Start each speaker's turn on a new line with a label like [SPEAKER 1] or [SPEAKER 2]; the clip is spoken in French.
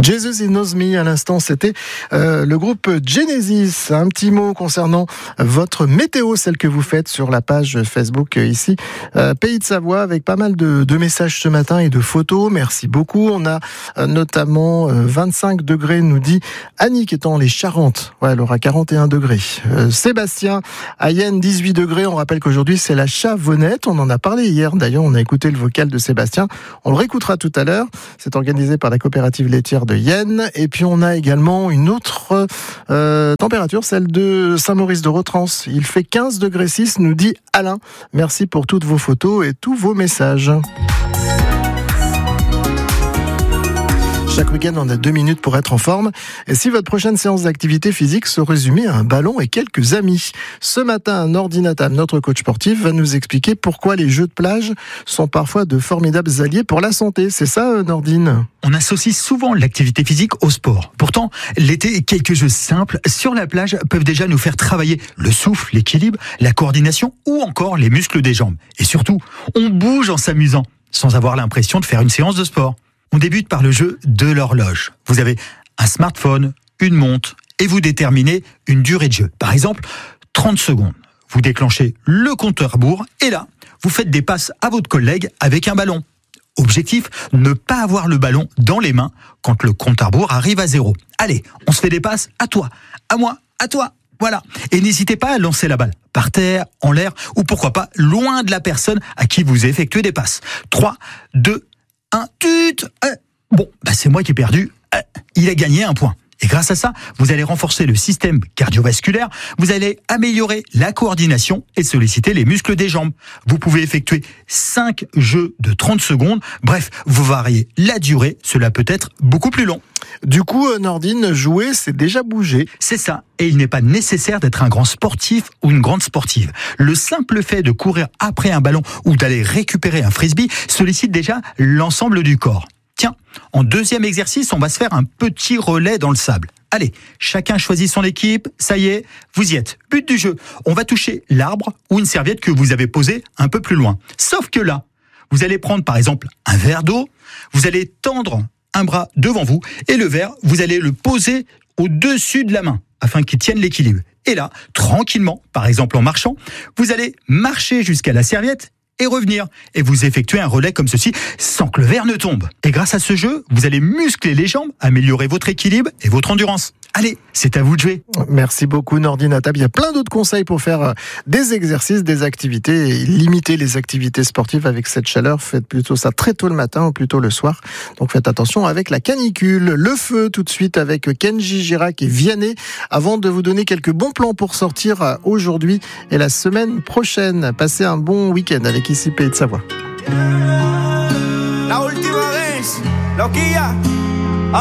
[SPEAKER 1] Jesus Knows Me, à l'instant, c'était le groupe Genesis. Un petit mot concernant votre météo, celle que vous faites sur la page Facebook ici, Pays de Savoie, avec pas mal de messages ce matin et de photos. Merci beaucoup. On a notamment 25 degrés, nous dit Annie, qui est dans les Charentes. Ouais, elle aura 41 degrés. Sébastien, à Yenne, 18 degrés. On rappelle qu'aujourd'hui, c'est la Chavonnette. On en a parlé hier. D'ailleurs, on a écouté le vocal de Sébastien. On le réécoutera tout à l'heure. C'est organisé par la coopérative laitière de Yenne. Et puis, on a également une autre température, celle de Saint-Maurice-de-Rotrans. Il fait 15 degrés 6, nous dit Alain. Merci pour toutes vos photos et tous vos messages. Chaque week-end, on a 2 minutes pour être en forme. Et si votre prochaine séance d'activité physique se résumait à un ballon et quelques amis. Ce matin, Nordine Natam, notre coach sportif, va nous expliquer pourquoi les jeux de plage sont parfois de formidables alliés pour la santé. C'est ça, Nordine ?
[SPEAKER 2] On associe souvent l'activité physique au sport. Pourtant, l'été, quelques jeux simples sur la plage peuvent déjà nous faire travailler le souffle, l'équilibre, la coordination ou encore les muscles des jambes. Et surtout, on bouge en s'amusant, sans avoir l'impression de faire une séance de sport. On débute par le jeu de l'horloge. Vous avez un smartphone, une montre, et vous déterminez une durée de jeu. Par exemple, 30 secondes. Vous déclenchez le compteur à rebours, et là, vous faites des passes à votre collègue avec un ballon. Objectif, ne pas avoir le ballon dans les mains quand le compte à rebours arrive à 0. Allez, on se fait des passes à toi, à moi, à toi. Voilà. Et n'hésitez pas à lancer la balle par terre, en l'air, ou pourquoi pas loin de la personne à qui vous effectuez des passes. 3, 2, 1, bon, c'est moi qui ai perdu. Il a gagné 1 point. Et grâce à ça, vous allez renforcer le système cardiovasculaire, vous allez améliorer la coordination et solliciter les muscles des jambes. Vous pouvez effectuer 5 jeux de 30 secondes. Bref, vous variez la durée, cela peut être beaucoup plus long.
[SPEAKER 1] Du coup, Nordine, jouer, c'est déjà bouger.
[SPEAKER 2] C'est ça, et il n'est pas nécessaire d'être un grand sportif ou une grande sportive. Le simple fait de courir après un ballon ou d'aller récupérer un frisbee sollicite déjà l'ensemble du corps. Tiens, en deuxième exercice, on va se faire un petit relais dans le sable. Allez, chacun choisit son équipe, ça y est, vous y êtes. But du jeu, on va toucher l'arbre ou une serviette que vous avez posée un peu plus loin. Sauf que là, vous allez prendre par exemple un verre d'eau, vous allez tendre un bras devant vous et le verre, vous allez le poser au-dessus de la main afin qu'il tienne l'équilibre. Et là, tranquillement, par exemple en marchant, vous allez marcher jusqu'à la serviette et revenir. Et vous effectuez un relais comme ceci sans que le verre ne tombe. Et grâce à ce jeu, vous allez muscler les jambes, améliorer votre équilibre et votre endurance. Allez, c'est à vous de jouer.
[SPEAKER 1] Merci beaucoup, Nordine Natam. Il y a plein d'autres conseils pour faire des exercices, des activités et limiter les activités sportives avec cette chaleur. Faites plutôt ça très tôt le matin ou plutôt le soir. Donc faites attention avec la canicule. Le feu tout de suite avec Kenji Girac et Vianney avant de vous donner quelques bons plans pour sortir aujourd'hui et la semaine prochaine. Passez un bon week-end avec ici Pays de Savoie.
[SPEAKER 3] La última vez, loquilla.